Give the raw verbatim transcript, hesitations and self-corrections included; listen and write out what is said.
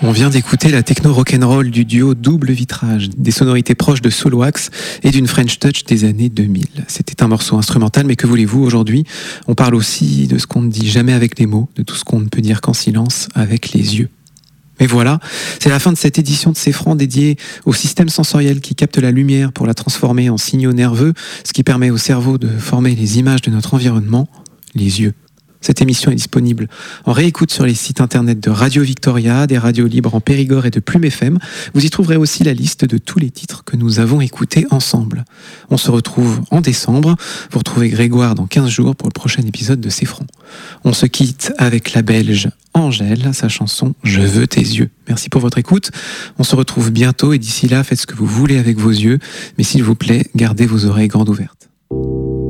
On vient d'écouter la techno rock'n'roll du duo Double Vitrage, des sonorités proches de Soulwax et d'une French Touch des années deux mille. C'était un morceau instrumental, mais que voulez-vous, aujourd'hui, on parle aussi de ce qu'on ne dit jamais avec les mots, de tout ce qu'on ne peut dire qu'en silence avec les yeux. Et voilà, c'est la fin de cette édition de C'est Franc dédiée au système sensoriel qui capte la lumière pour la transformer en signaux nerveux, ce qui permet au cerveau de former les images de notre environnement, les yeux. Cette émission est disponible en réécoute sur les sites internet de Radio Victoria, des radios libres en Périgord et de Plume F M. Vous y trouverez aussi la liste de tous les titres que nous avons écoutés ensemble. On se retrouve en décembre. Vous retrouvez Grégoire dans quinze jours pour le prochain épisode de C'est Franc. On se quitte avec la Belge Angèle, sa chanson « Je veux tes yeux ». Merci pour votre écoute. On se retrouve bientôt et d'ici là, faites ce que vous voulez avec vos yeux. Mais s'il vous plaît, gardez vos oreilles grandes ouvertes.